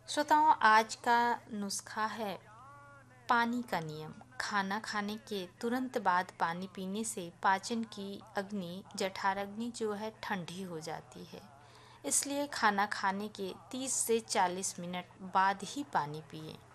श्रोताओं, आज का नुस्खा है पानी का नियम। खाना खाने के तुरंत बाद पानी पीने से पाचन की अग्नि जठराग्नि जो है ठंडी हो जाती है। इसलिए खाना खाने के 30 से 40 मिनट बाद ही पानी पिएं।